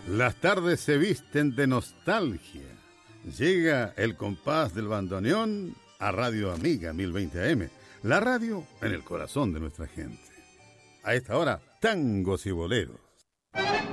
Las tardes se visten de nostalgia. Llega el compás del bandoneón a Radio Amiga 1020 AM, la radio en el corazón de nuestra gente. A esta hora, tangos y boleros.